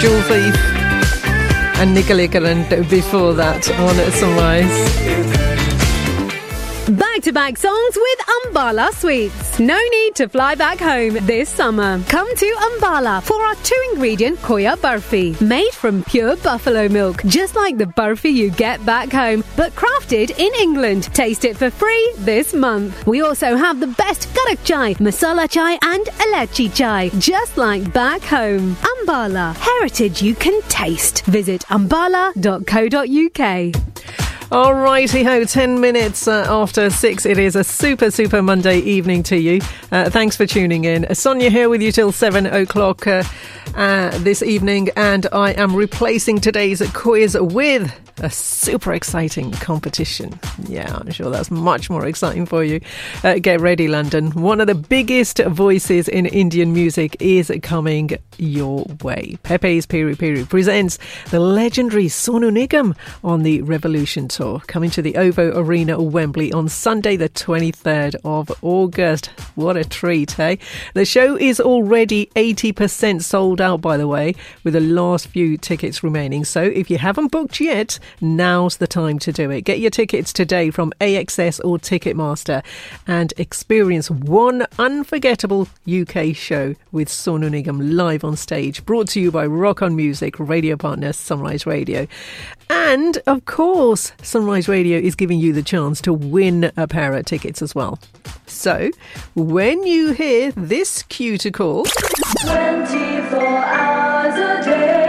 Jewel Thief and Nicola Current before that on Sunrise. Back-to-back songs with Ambala Sweets. No need to fly back home this summer. Come to Ambala for our 2-ingredient Khoya Barfi. Made from pure buffalo milk, just like the barfi you get back home, but crafted in England. Taste it for free this month. We also have the best karak chai, masala chai and elachi chai, just like back home. Ambala, heritage you can taste. Visit ambala.co.uk. All righty ho, 10 minutes after 6. It is a super Monday evening to you. Thanks for tuning in. Sonia here with you till 7 o'clock this evening, and I am replacing today's quiz with a super exciting competition. Yeah, I'm sure that's much more exciting for you. Get ready, London. One of the biggest voices in Indian music is coming your way. Pepe's Piri Piri presents the legendary Sonu Nigam on the Revolution Tour, coming to the OVO Arena, Wembley, on Sunday the 23rd of August. What a treat, eh? The show is already 80% sold out, by the way, with the last few tickets remaining. So if you haven't booked yet, now's the time to do it. Get your tickets today from AXS or Ticketmaster and experience one unforgettable UK show with Sonu Nigam live on stage, brought to you by Rock On Music, radio partner Sunrise Radio. And, of course, Sunrise Radio is giving you the chance to win a pair of tickets as well. So, when you hear this cue to call... 24 hours a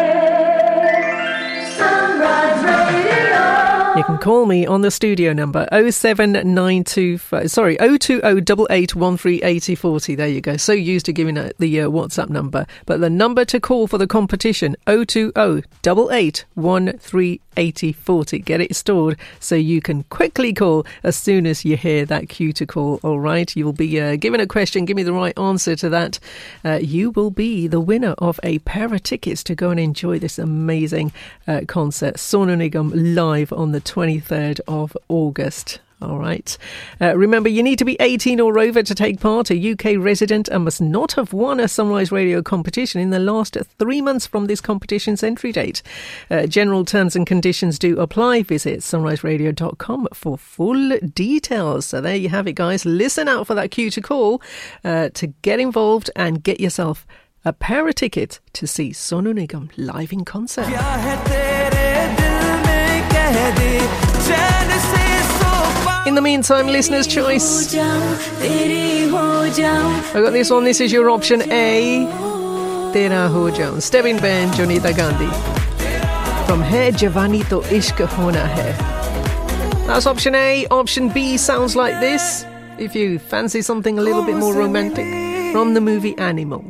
day, Sunrise Radio. You can call me on the studio number 07925, 02088138040. There you go. So used to giving out the WhatsApp number. But the number to call for the competition, 02088138040. Get it stored so you can quickly call as soon as you hear that cue to call. All right. You'll be given a question. Give me the right answer to that. You will be the winner of a pair of tickets to go and enjoy this amazing concert. Sonu Nigam live on the 23rd of August. All right. Remember, you need to be 18 or over to take part, a UK resident, and must not have won a Sunrise Radio competition in the last 3 months from this competition's entry date. General terms and conditions do apply. Visit sunriseradio.com for full details. So there you have it, guys. Listen out for that cue to call to get involved and get yourself a pair of tickets to see Sonu Nigam live in concert. In the meantime, listener's choice. I got this one. This is your option A. Tera Ho Jaun. Stepping Band, Jonita Gandhi. From Hai Jawani To Ishq Hona Hai. That's option A. Option B sounds like this. If you fancy something a little bit more romantic, from the movie Animal.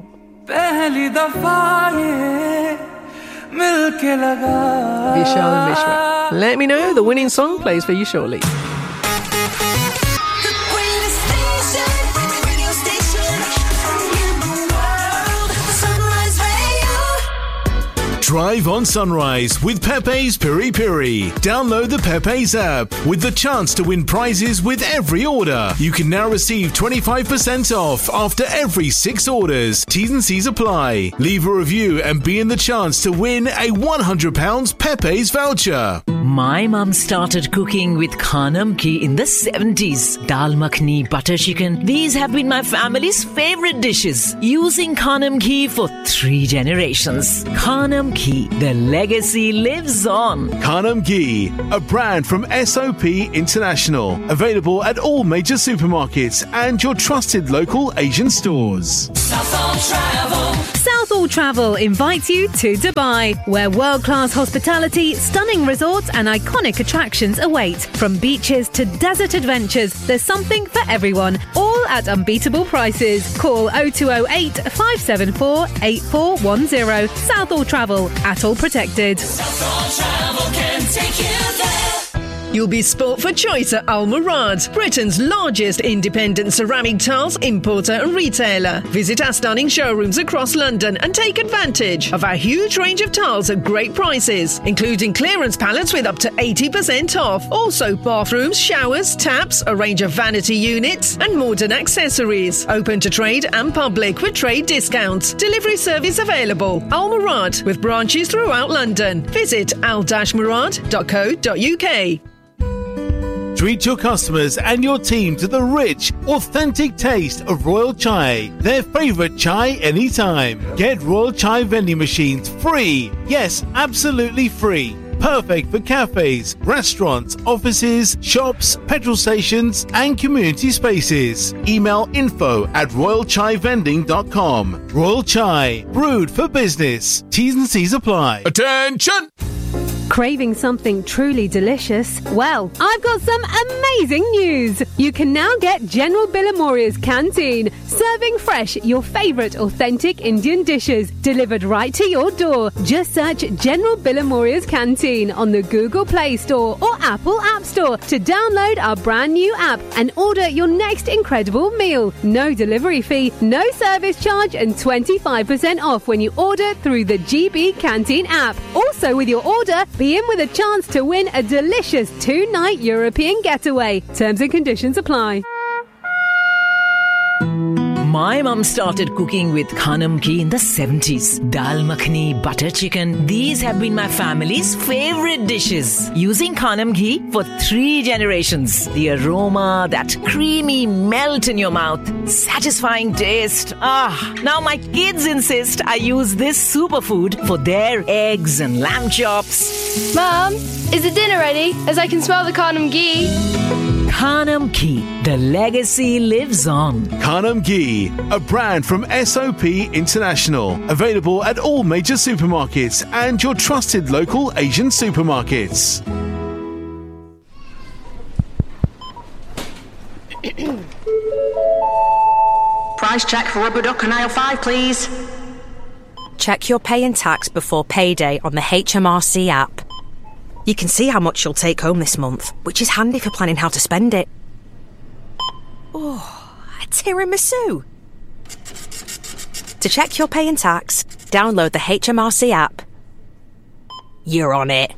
Vishal Mishra. Let me know. The winning song plays for you shortly. Drive on Sunrise with Pepe's Piri Piri. Download the Pepe's app with the chance to win prizes with every order. You can now receive 25% off after every 6 orders. T's and C's apply. Leave a review and be in the chance to win a £100 Pepe's voucher. My mum started cooking with Khanam ghee in the 70s. Dal makhni, butter chicken. These have been my family's favorite dishes. Using Khanam ghee for 3 generations. Khanam ghee, the legacy lives on. Khanam ghee, a brand from SOP International. Available at all major supermarkets and your trusted local Asian stores. Southall Travel. Southall Travel invites you to Dubai, where world-class hospitality, stunning resorts and iconic attractions await. From beaches to desert adventures, there's something for everyone, all at unbeatable prices. Call 0208 574 8410. Southall Travel, at all protected. Southall Travel can take you there. You'll be sport for choice at Al Murad, Britain's largest independent ceramic tiles importer and retailer. Visit our stunning showrooms across London and take advantage of our huge range of tiles at great prices, including clearance pallets with up to 80% off. Also bathrooms, showers, taps, a range of vanity units and modern accessories. Open to trade and public with trade discounts. Delivery service available. Al Murad with branches throughout London. Visit al-murad.co.uk. Treat your customers and your team to the rich, authentic taste of Royal Chai, their favourite chai anytime. Get Royal Chai vending machines free. Yes, absolutely free. Perfect for cafes, restaurants, offices, shops, petrol stations and community spaces. Email info@royalchaivending.com. Royal Chai, brewed for business. T's and C's apply. Attention! Craving something truly delicious? Well, I've got some amazing news. You can now get General Billamoria's Canteen, serving fresh your favourite authentic Indian dishes, delivered right to your door. Just search General Billamoria's Canteen on the Google Play Store or Apple App Store to download our brand new app and order your next incredible meal. No delivery fee, no service charge and 25% off when you order through the GB Canteen app. Also with your order, be in with a chance to win a delicious 2-night European getaway. Terms and conditions apply. My mum started cooking with Khanam ghee in the 70s. Dal makhni, butter chicken. These have been my family's favorite dishes. Using Khanam ghee for 3 generations. The aroma, that creamy melt in your mouth. Satisfying taste. Now my kids insist I use this superfood for their eggs and lamb chops. Mum, is the dinner ready? As I can smell the Khanam ghee. Khanam ghee. The legacy lives on. Khanam Ghee, a brand from SOP International. Available at all major supermarkets and your trusted local Asian supermarkets. Price check for rubber duck and aisle 5, please. Check your pay and tax before payday on the HMRC app. You can see how much you'll take home this month, which is handy for planning how to spend it. Oh, a tiramisu. To check your pay and tax, download the HMRC app. You're on it.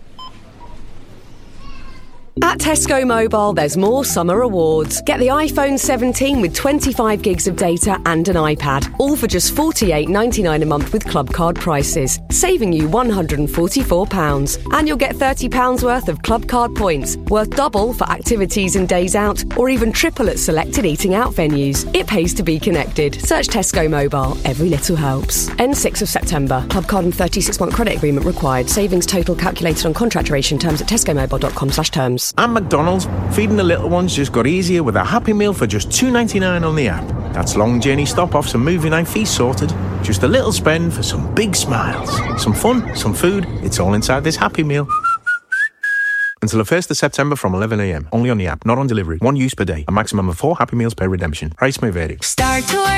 At Tesco Mobile, there's more summer rewards. Get the iPhone 17 with 25 gigs of data and an iPad, all for just $48.99 a month with Club Card prices, saving you £144. And you'll get £30 worth of Club Card points, worth double for activities and days out, or even triple at selected eating out venues. It pays to be connected. Search Tesco Mobile. Every little helps. End 6th of September. Club Card and 36-month credit agreement required. Savings total calculated on contract duration. Terms at tescomobile.com/terms. And McDonald's, feeding the little ones just got easier with a Happy Meal for just $2.99 on the app. That's long journey stop-offs and movie night feast sorted. Just a little spend for some big smiles. Some fun, some food, it's all inside this Happy Meal. Until the 1st of September from 11 a.m. Only on the app, not on delivery. 1 use per day. A maximum of 4 Happy Meals per redemption. Price may vary. Start to